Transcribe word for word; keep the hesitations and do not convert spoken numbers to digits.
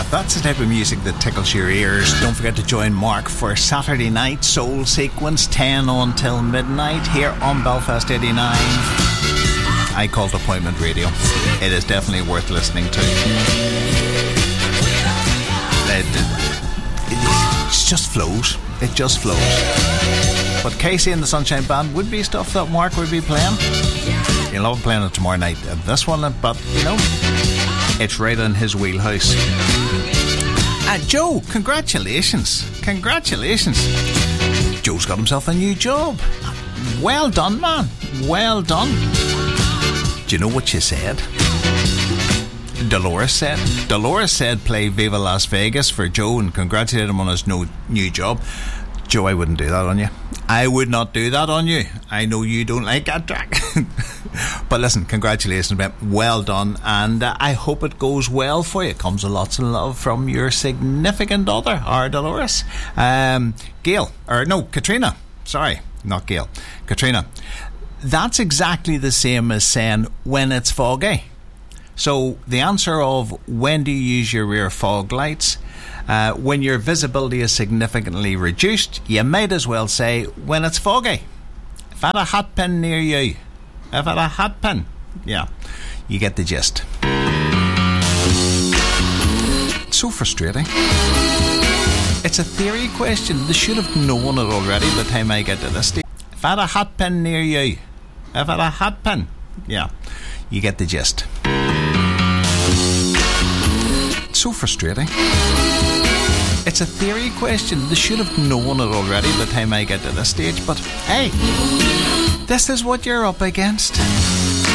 if that's the type of music that tickles your ears, don't forget to join Mark for Saturday night Soul Sequence, ten until midnight, here on Belfast eighty-nine. I call it Appointment Radio. It is definitely worth listening to. It, it just flows. It just flows. But Casey and the Sunshine Band would be stuff that Mark would be playing. You'll love playing it tomorrow night at this one, but you know, it's right in his wheelhouse. Uh, Joe, congratulations. Congratulations. Joe's got himself a new job. Well done, man. Well done. Do you know what you said? Dolores said. Dolores said play Viva Las Vegas for Joe and congratulate him on his no, new job. Joe, I wouldn't do that on you. I would not do that on you. I know you don't like that track. But listen, congratulations, man. Well done. And uh, I hope it goes well for you. Comes with lots of love from your significant other, our Dolores. Um, Gail, or no, Katrina. Sorry, not Gail. Katrina. That's exactly the same as saying when it's foggy. So the answer of when do you use your rear fog lights? Uh, when your visibility is significantly reduced, you might as well say when it's foggy. If I had a hat pin near you, if I had a hat pin, yeah, you get the gist. It's so frustrating. It's a theory question. They should have known it already by the time I get to this stage. If I had a hat pin near you, if I had a hat pin, yeah, you get the gist. It's so frustrating. It's a theory question. They should have known it already by the time I get to this stage. But hey, this is what you're up against.